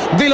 del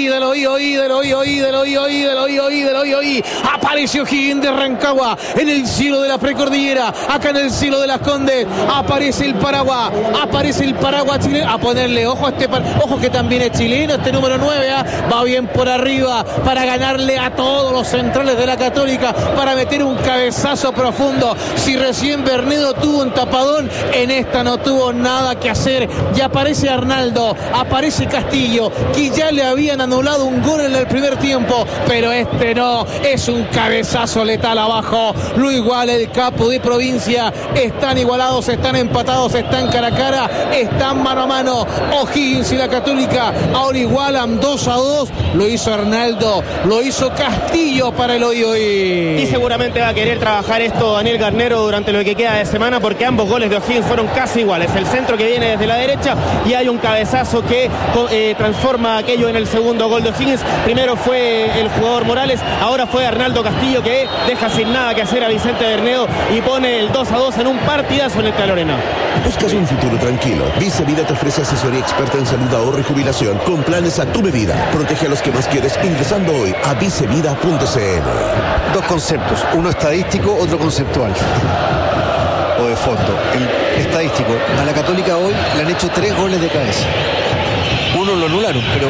hoy. Apareció O'Higgins de Rancagua en el cielo de la precordillera, acá en el cielo de las Condes. Aparece el paraguas chileno. A ponerle ojo a ojo que también es chileno, este número 9, va bien por arriba para ganarle a todos los centrales de la Católica, para meter un cabezazo profundo. Si recién Bernedo tuvo un tapadón, en esta no tuvo nada que hacer. Y aparece Arnaldo, aparece Castillo, que ya le habían anulado un gol en el primer tiempo, pero este no, es un cabezazo letal abajo. Lo iguala el capo de provincia. Están igualados, están empatados, están cara a cara, están mano a mano. O'Higgins y la Católica ahora igualan 2-2. Lo hizo Arnaldo, lo hizo Castillo para el hoy. Y seguramente va a querer trabajar esto Daniel Garnero durante lo que queda de semana, porque ambos goles de O'Higgins fueron casi iguales. El centro que viene desde la derecha y hay un cabezazo que transforma aquello en el segundo gol de O'Higgins. Primero fue el jugador Morales, ahora fue Arnaldo Castillo, que deja sin nada que hacer a Vicente Bernedo y pone el 2-2 en un partidazo en el Lorena. ¿Buscas un futuro tranquilo? Vice Vida te ofrece asesoría experta en salud, ahorro y jubilación con planes a tu medida. Protege a los que más quieres ingresando hoy a vicevida.cl. Dos conceptos, uno estadístico, otro conceptual o de fondo. El estadístico, a la Católica hoy le han hecho 3 goles de cabeza. Uno lo anularon, pero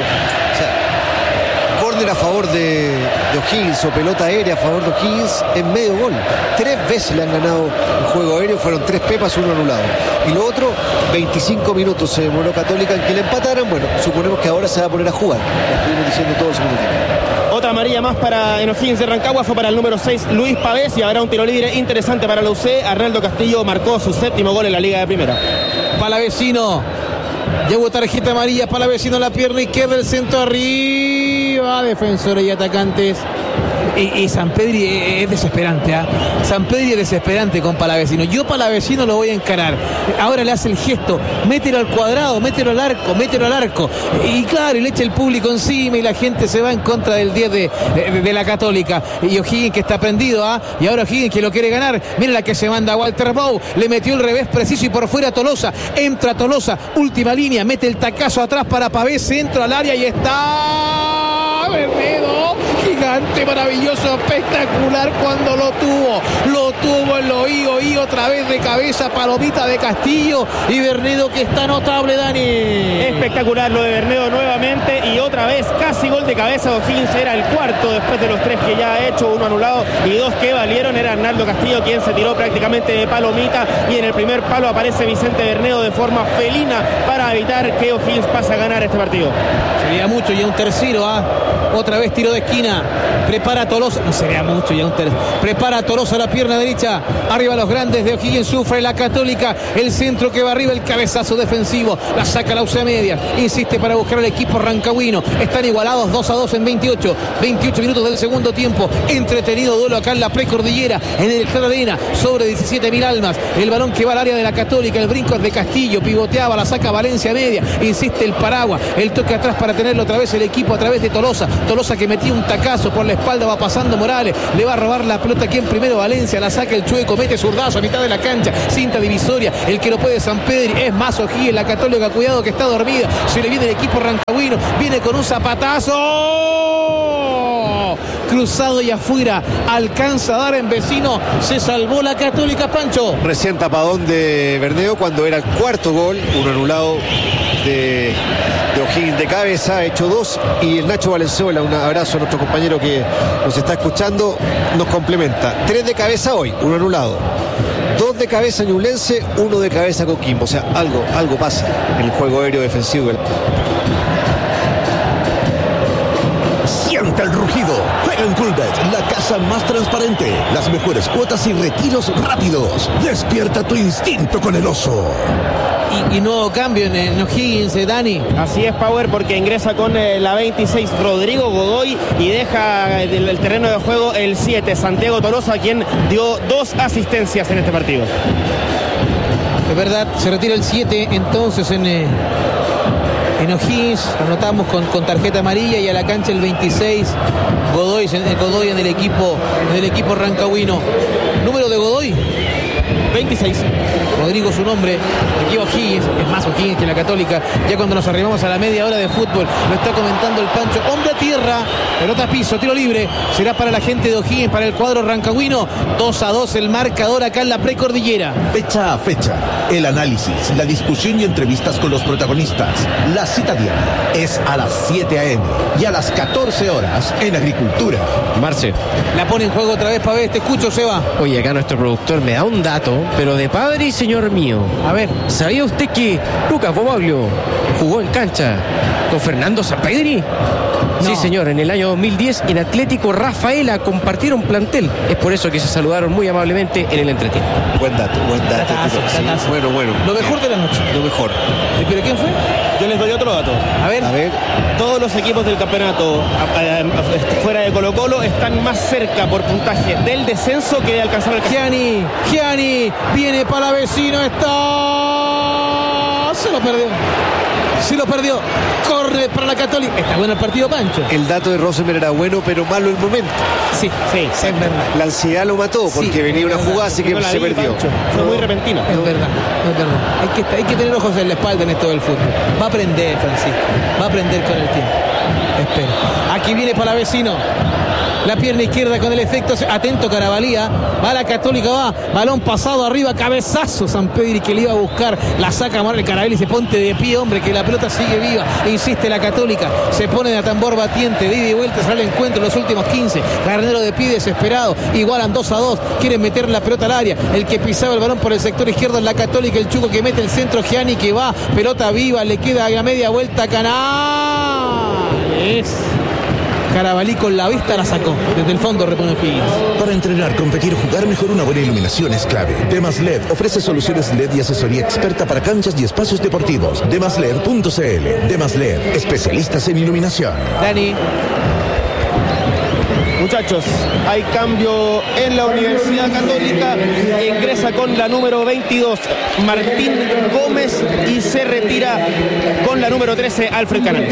córner a favor de O'Higgins o pelota aérea a favor de O'Higgins en medio gol. 3 veces le han ganado el juego aéreo, fueron 3 pepas, uno anulado. Y lo otro, 25 minutos se demoró Católica en que le empataran. Bueno, suponemos que ahora se va a poner a jugar. Lo estuvimos diciendo todo el segundo tiempo. Otra amarilla más para O'Higgins de Rancagua, fue para el número 6, Luis Pavés, y habrá un tiro libre interesante para la UC. Arnaldo Castillo marcó su 7º gol en la Liga de Primera. Palavecino, llevó tarjeta amarilla. Palavecino en la pierna izquierda, el centro arriba, defensores y atacantes. Y San Pedri es desesperante, San Pedri es desesperante con Palavecino. Yo Palavecino lo voy a encarar. Ahora le hace el gesto, mételo al cuadrado, mételo al arco. Y claro, y le echa el público encima y la gente se va en contra del 10 de la Católica. Y O'Higgins que está prendido, y ahora O'Higgins que lo quiere ganar. Mira la que se manda Walter Bow, le metió el revés preciso y por fuera Tolosa. Entra Tolosa, última línea, mete el tacazo atrás para Pavés, centro al área y está Bernedo. Gigante, maravilloso, espectacular cuando lo tuvo en lo oí otra vez de cabeza, palomita de Castillo y Bernedo que está notable, Dani. Espectacular lo de Bernedo nuevamente y otra vez casi gol de cabeza de O'Higgins. Era el cuarto después de los 3 que ya ha hecho, uno anulado y 2 que valieron. Era Arnaldo Castillo quien se tiró prácticamente de palomita y en el primer palo aparece Vicente Bernedo de forma felina para evitar que O'Higgins pase a ganar este partido. Sería mucho ya un tercero, otra vez tiro de esquina. Prepara Tolosa, no sería mucho ya un tercero. Prepara Tolosa la pierna derecha. Arriba los grandes de O'Higgins, sufre la Católica. El centro que va arriba, el cabezazo defensivo. La saca la UC media. Insiste para buscar al equipo rancagüino. Están igualados 2-2 en 28 minutos del segundo tiempo. Entretenido duelo acá en la precordillera, en el Estadio Arena, sobre 17.000 almas. El balón que va al área de la Católica. El brinco es de Castillo, pivoteaba, la saca Valencia media. Insiste el paraguas. El toque atrás para tenerlo otra vez el equipo a través de Tolosa. Tolosa que metía un tacazo por la espalda, va pasando Morales, le va a robar la pelota aquí en primero Valencia, la saca el Chueco, mete zurdazo a mitad de la cancha, cinta divisoria, el que lo puede San Pedri, es más O'Higgins, la Católica, cuidado que está dormida, se le viene el equipo rancagüino, viene con un zapatazo cruzado y afuera, alcanza a dar en Vecino, se salvó la Católica, Pancho. Recién tapadón de Bernedo cuando era el cuarto gol, uno anulado de O'Higgins de cabeza, ha hecho 2 y el Nacho Valenzuela, un abrazo a nuestro compañero que nos está escuchando, nos complementa. 3 de cabeza hoy, uno anulado. 2 de cabeza Ñublense, 1 de cabeza Coquimbo. O sea, algo pasa en el juego aéreo defensivo. Siente el rugido. Juega en Coolbet, la casa más transparente. Las mejores cuotas y retiros rápidos. Despierta tu instinto con el oso. Y nuevo cambio en O'Higgins, Dani. Así es, Power, porque ingresa con la 26 Rodrigo Godoy y deja el terreno de juego el 7 Santiago Tolosa, quien dio 2 asistencias en este partido. Es verdad, se retira el 7 entonces en O'Higgins, anotamos con tarjeta amarilla, y a la cancha el 26 Godoy en el equipo rancagüino. Número de Godoy 26. Rodrigo su nombre, aquí O'Higgins, es más O'Higgins que la Católica. Ya cuando nos arribamos a la media hora de fútbol, lo está comentando el Pancho. Hombre a tierra, pelota a piso, tiro libre. Será para la gente de O'Higgins, para el cuadro rancagüino. 2-2 el marcador acá en la precordillera. Fecha a fecha, el análisis, la discusión y entrevistas con los protagonistas. La cita diaria es a las 7 a.m. y a las 14 horas en Agricultura. Marce. La pone en juego otra vez Pavés, te escucho, Seba. Oye, acá nuestro productor me da un dato, pero de padre y señor mío. A ver. ¿Sabía usted que Lucas Bobaglio jugó en cancha con Fernando Sampedri? No. Sí, señor, en el año 2010 en Atlético Rafaela compartieron plantel. Es por eso que se saludaron muy amablemente en el entretiempo. Buen dato. Datazo. Bueno. Lo mejor de la noche. Lo mejor. ¿Pero quién fue? Yo les doy otro dato. A ver. Todos los equipos del campeonato fuera de Colo-Colo están más cerca por puntaje del descenso que de alcanzar el Gianni, viene para vecino, se lo perdió. Corre para la Católica. Está bueno el partido, Pancho. El dato de Rosenberg era bueno, pero malo el momento. Sí, es verdad. La ansiedad lo mató porque venía una jugada, así que se perdió. Fue muy repentino. Es verdad. Hay que tener ojos en la espalda en esto del fútbol. Va a aprender, Francisco. Va a aprender con el tiempo. Espera. Aquí viene para vecino. La pierna izquierda con el efecto. Atento Carabalía. Va la Católica, va. Balón pasado arriba. Cabezazo Sampedri que le iba a buscar. La saca Manuel Carabalí. Se ponte de pie, hombre, que la pelota sigue viva. E insiste la Católica. Se pone de atambor batiente. De ida y vuelta sale el encuentro en los últimos 15. Garnero de pie desesperado. Igualan 2-2. Quieren meter la pelota al área. El que pisaba el balón por el sector izquierdo en la Católica. El Chuco que mete el centro. Gianni que va. Pelota viva. Le queda a media vuelta Canales. Carabalí con la vista la sacó. Desde el fondo repone O'Higgins. Para entrenar, competir, jugar mejor, una buena iluminación es clave. Demas LED ofrece soluciones LED y asesoría experta para canchas y espacios deportivos. Demasled.cl. Demas LED, especialistas en iluminación. Dani. Muchachos, hay cambio en la Universidad Católica. Ingresa con la número 22 Martín Gómez y se retira con la número 13 Alfred Canales.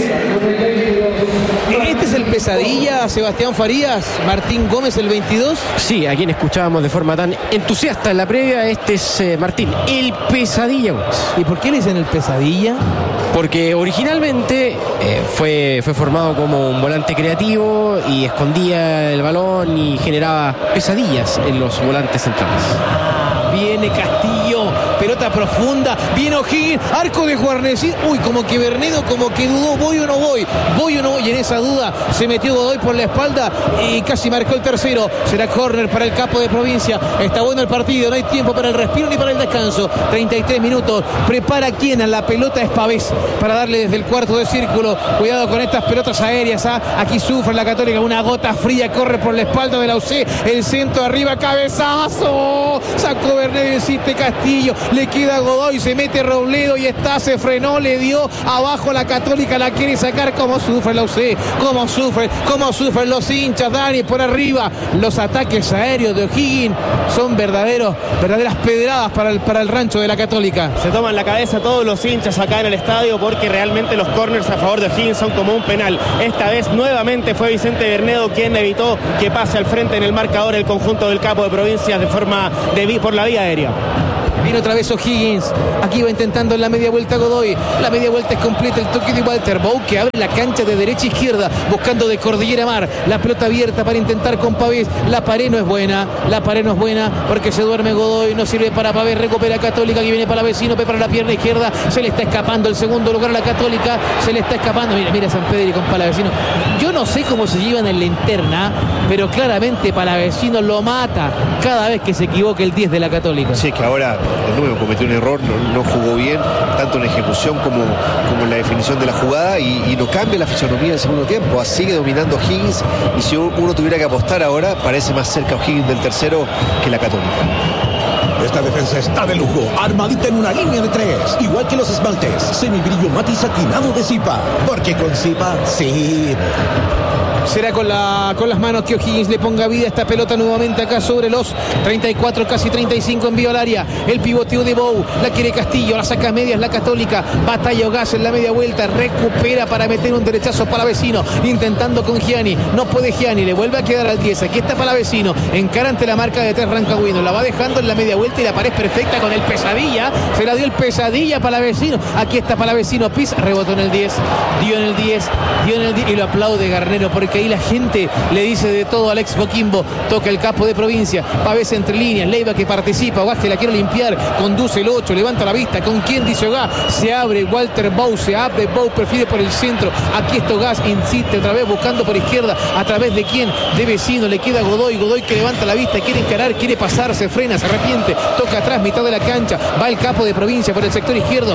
¿Este es el pesadilla, Sebastián Farías? Martín Gómez, el 22. Sí, a quien escuchábamos de forma tan entusiasta en la previa, este es Martín, el pesadilla Gómez. ¿Y por qué le dicen el pesadilla? Porque originalmente fue formado como un volante creativo y escondía el balón y generaba pesadillas en los volantes centrales. Viene Castillo, pelota profunda, viene O'Higgins, arco de Guarnesí. Uy, como que Bernedo, como que dudó, voy o no voy, y en esa duda se metió Godoy por la espalda y casi marcó el tercero. Será córner para el capo de provincia. Está bueno el partido, no hay tiempo para el respiro ni para el descanso. 33 minutos, prepara quien a la pelota es Pavés para darle desde el cuarto de círculo. Cuidado con estas pelotas aéreas, aquí sufre la Católica, una gota fría, corre por la espalda de la UC, el centro arriba, cabezazo, sacó Bernedo, insiste Castillo, le queda Godoy, se mete Robledo y se frenó, le dio abajo la Católica, la quiere sacar. Como sufre la UC, cómo sufren los hinchas, Dani, por arriba. Los ataques aéreos de O'Higgins son verdaderas pedradas para el rancho de la Católica. Se toman la cabeza todos los hinchas acá en el estadio porque realmente los corners a favor de O'Higgins son como un penal. Esta vez nuevamente fue Vicente Bernedo quien evitó que pase al frente en el marcador el conjunto del capo de provincias por la vía aérea. Viene otra vez O'Higgins. Aquí va intentando en la media vuelta Godoy. La media vuelta es completa. El toque de Walter Bou que abre la cancha de derecha a izquierda. Buscando de Cordillera Mar. La pelota abierta para intentar con Pavés. La pared no es buena. Porque se duerme Godoy. No sirve para Pavés. Recupera Católica. Que viene para vecino. Para la pierna izquierda. Se le está escapando el segundo lugar a la Católica. Se le está escapando. Mira Sampedri con Palavecino. Yo no sé cómo se llevan en la interna. Pero claramente Palavecino lo mata cada vez que se equivoca el 10 de la Católica. Sí, que ahora de nuevo cometió un error, no jugó bien, tanto en la ejecución como en la definición de la jugada y no cambia la fisonomía del segundo tiempo. Sigue dominando O'Higgins y si uno tuviera que apostar ahora, parece más cerca O'Higgins del tercero que la Católica. Esta defensa está de lujo, armadita en una línea de 3, igual que los esmaltes, semibrillo matiz satinado de Zipa, porque con Zipa sí. Será con las manos que O'Higgins le ponga vida a esta pelota nuevamente acá sobre los 34, casi 35 envío al área. El pivoteo de Bou, la quiere Castillo, la saca a medias la Católica. Batalla Ogaz en la media vuelta, recupera para meter un derechazo para Vecino, intentando con Gianni, no puede Gianni, le vuelve a quedar al 10. Aquí está para Vecino, encara ante la marca de 3 Rancagüino, la va dejando en la media vuelta y la pared perfecta con el Pesadilla. Se la dio el Pesadilla para Vecino. Aquí está para Vecino, pis, rebotó en el 10, dio en el 10 y lo aplaude Garnero, porque ahí la gente le dice de todo al ex Coquimbo. Toca el capo de provincia, Pavés entre líneas, Leiva que participa, Ogaz que la quiere limpiar, conduce el 8, levanta la vista, ¿con quién dice Ogaz? Se abre Walter Bou, se abre Bou, prefiere por el centro, aquí está Ogaz, insiste otra vez buscando por izquierda, ¿a través de quién? De Vecino, le queda Godoy que levanta la vista, quiere encarar, quiere pasar, se frena, se arrepiente, toca atrás, mitad de la cancha, va el capo de provincia por el sector izquierdo,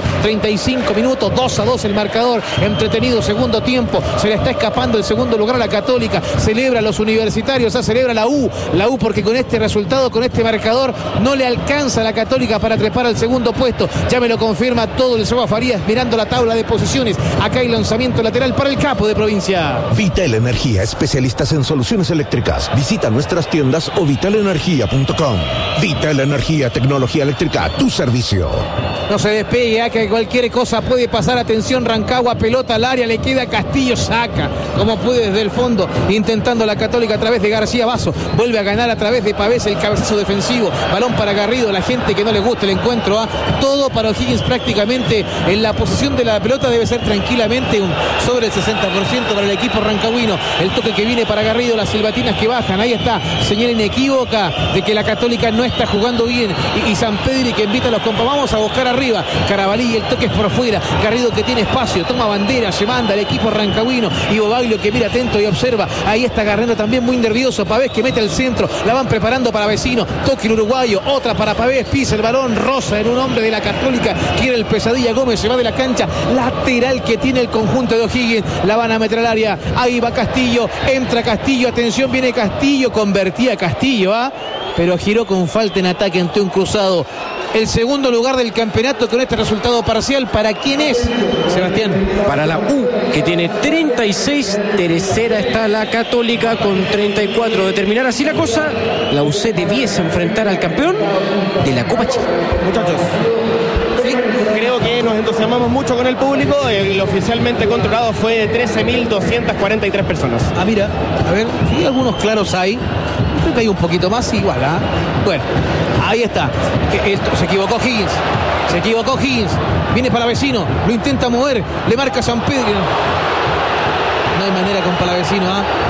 35 minutos, 2-2 el marcador, entretenido segundo tiempo, se le está escapando el segundo lugar a la Católica, celebra a los universitarios, celebra la U porque con este resultado, con este marcador, no le alcanza a la Católica para trepar al segundo puesto, ya me lo confirma todo el Seba Farías mirando la tabla de posiciones, acá hay lanzamiento lateral para el capo de provincia. Vital Energía, especialistas en soluciones eléctricas, visita nuestras tiendas o vitalenergia.com. Vital Energía, tecnología eléctrica, tu servicio. No se despegue, que cualquier cosa puede pasar. Atención, Rancagua, pelota al área, le queda Castillo, saca como puede desde el fondo, intentando la Católica a través de García Vaso, vuelve a ganar a través de Pavés, el cabezazo defensivo, balón para Garrido, la gente que no le gusta el encuentro, todo para O'Higgins prácticamente en la posición de la pelota debe ser tranquilamente un sobre el 60% para el equipo rancagüino. El toque que viene para Garrido, las silbatinas que bajan, ahí está, señal inequívoca de que la Católica no está jugando bien, y San Pedri que invita a los compas, vamos a buscar arriba, Carabalí, el toque es por fuera, Garrido que tiene espacio, toma bandera, se manda el equipo rancagüino, y Bobaglio que mira atento y observa, ahí está Garnero también muy nervioso, Pavés que mete al centro, la van preparando para Vecino, toque el uruguayo, otra para Pavés, pisa el balón, rosa en un hombre de la Católica, quiere el Pesadilla Gómez, se va de la cancha, lateral que tiene el conjunto de O'Higgins, la van a meter al área, ahí va Castillo, entra Castillo, atención, viene Castillo, convertía Castillo, pero giró con falta en ataque ante un cruzado. El segundo lugar del campeonato con este resultado parcial, ¿para quién es, Sebastián? Para la U, que tiene 36, tercera está la Católica con 34. De terminar así la cosa, la UC debiese enfrentar al campeón de la Copa Chile. Muchachos, sí, creo que nos entusiasmamos mucho con el público. El oficialmente controlado fue de 13.243 personas. Mira, a ver, sí, algunos claros hay. Creo que hay un poquito más, igual, Bueno, ahí está. Se equivocó Higgins. Viene para Vecino, lo intenta mover, le marca San Pedro. No hay manera con Palavecino,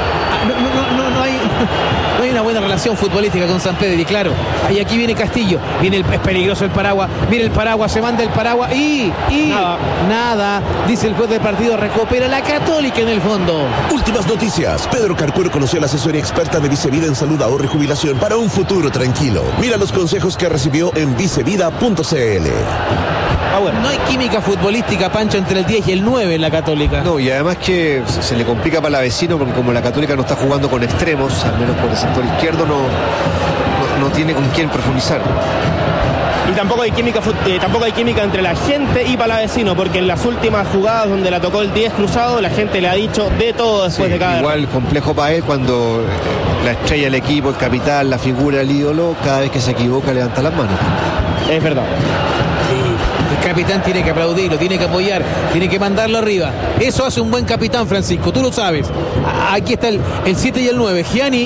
no hay una buena relación futbolística con San Pedro, y claro, y aquí viene Castillo, es peligroso el paraguas, viene el paraguas, se manda el paraguas y nada, dice el juez del partido, recupera la Católica en el fondo. Últimas noticias. Pedro Carcuero conoció a la asesoría experta de Vicevida en salud, ahorro y jubilación para un futuro tranquilo. Mira los consejos que recibió en vicevida.cl. Bueno. No hay química futbolística, Pancho, entre el 10 y el 9 en la Católica. No, y además que se le complica para la Vecino, porque como la Católica no está jugando con extremos, al menos por el sector izquierdo, no tiene con quién profundizar. Y tampoco hay química entre la gente y Palavecino, porque en las últimas jugadas donde la tocó el 10 cruzado, la gente le ha dicho de todo después de cada... Igual complejo para él cuando la estrella del equipo, el capitán, la figura, el ídolo, cada vez que se equivoca levanta las manos. Es verdad. El capitán tiene que aplaudirlo, tiene que apoyar, tiene que mandarlo arriba. Eso hace un buen capitán, Francisco, tú lo sabes. Aquí está el 7 y el 9.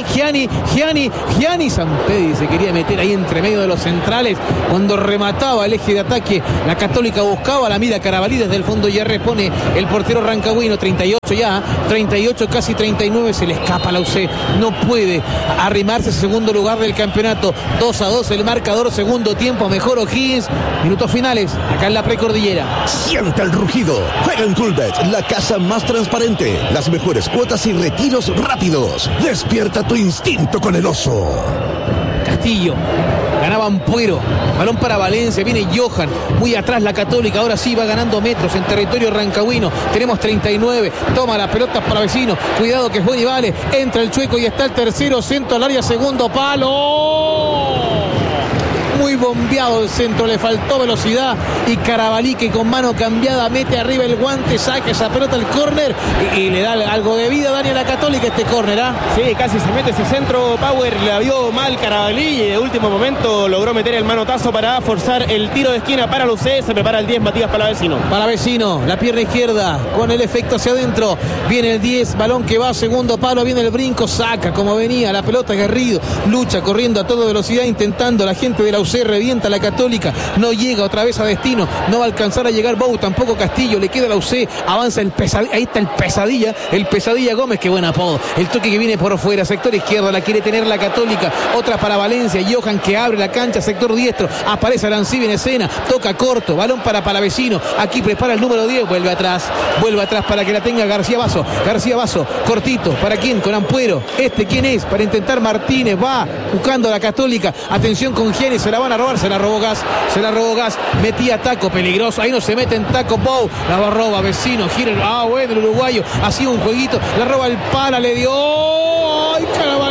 Gianni San Pedro se quería meter ahí entre medio de los centrales. Cuando remataba el eje de ataque, la Católica buscaba la mira Carabalí desde el fondo, ya repone el portero rancagüino. 38 ya, 38 casi 39, se le escapa a la UC. No puede arrimarse ese segundo lugar del campeonato. 2-2 el marcador, segundo tiempo, mejor O'Higgins. Minutos finales, acá en la precordillera. Sienta el rugido. Juega en Coolbet, la casa más transparente. Las mejores cuotas y retiros rápidos. Despierta tu instinto con el oso. Castillo, ganaba Ampuero, balón para Valencia, viene Johan, muy atrás la Católica, ahora sí va ganando metros en territorio rancagüino, tenemos 39, toma la pelota para Vecino, cuidado que es bueno y vale, entra el Chueco y está el tercero, centro al área, segundo palo. Muy bombeado el centro, le faltó velocidad y Carabalí, que con mano cambiada mete arriba el guante, saca esa pelota al córner y le da algo de vida, Dani, a la Católica este córner, ¿ah? Sí, casi se mete ese centro. Power le vio mal Carabalí y de último momento logró meter el manotazo para forzar el tiro de esquina para la UC. Se prepara el 10 Matías Palavecino. Palavecino, la pierna izquierda con el efecto hacia adentro. Viene el 10, balón que va a segundo palo, viene el brinco, saca como venía la pelota. Garrido lucha corriendo a toda velocidad, intentando la gente de la UC, revienta la Católica, no llega otra vez a destino, no va a alcanzar a llegar Bou, tampoco Castillo, le queda la UC, avanza el Pesadilla, ahí está el Pesadilla Gómez, qué buen apodo, el toque que viene por fuera, sector izquierdo, la quiere tener la Católica, otra para Valencia, Johan que abre la cancha, sector diestro, aparece Arancibia en escena, toca corto, balón para Palavecino, aquí prepara el número 10, vuelve atrás para que la tenga García Basso, cortito, ¿para quién? Con Ampuero, ¿quién es? Para intentar Martínez, va buscando a la Católica, atención con Gianni, se la van a robar, se la robó Gas, metía taco, peligroso, ahí no se mete en taco Bou, la roba Vecino, gira, bueno, el uruguayo, hacía un jueguito, la roba el Pala, le dio, ¡ay,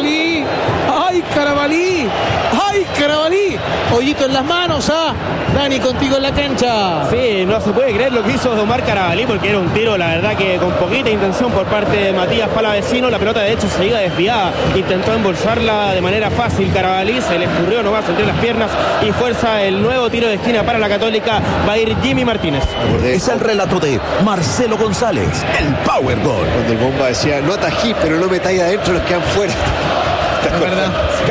Carabalí! Hoyito en las manos, Dani, contigo en la cancha. Sí, no se puede creer lo que hizo Omar Carabalí, porque era un tiro, la verdad, que con poquita intención por parte de Matías Palavecino. La pelota de hecho se iba desviada, intentó embolsarla de manera fácil Carabalí, se le escurrió nomás entre las piernas y fuerza el nuevo tiro de esquina para la Católica. Va a ir Jimmy Martínez. Es el relato de Marcelo González, el Power Goal. Cuando el Bomba decía, no atají, pero no metáis adentro, los quedan fuera. Es verdad,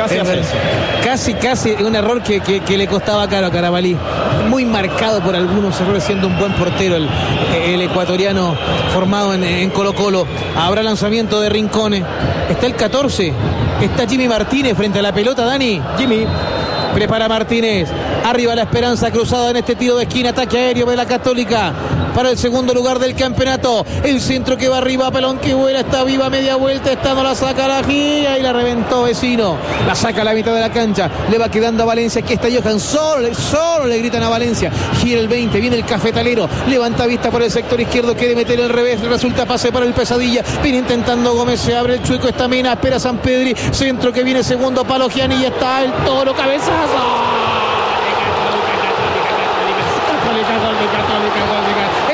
casi un error que le costaba caro a Carabalí, muy marcado por algunos errores, siendo un buen portero el ecuatoriano formado en Colo Colo. Habrá lanzamiento de Rincone, está el 14, está Jimmy Martínez frente a la pelota. Dani, Jimmy prepara Martínez, arriba la Esperanza cruzada en este tiro de esquina, ataque aéreo de la Católica para el segundo lugar del campeonato, el centro que va arriba, pelón que vuela, está viva, media vuelta, no la saca la gira y la reventó Vecino, la saca a la mitad de la cancha, le va quedando a Valencia, aquí está Johan, solo le gritan a Valencia, gira el 20, viene el cafetalero, levanta vista por el sector izquierdo, quiere meter el revés, resulta pase para el Pesadilla, viene intentando Gómez, se abre el chueco, esta mina, espera San Pedri, centro que viene segundo palo, Gianni, y está el Toro, cabezazo. Católica.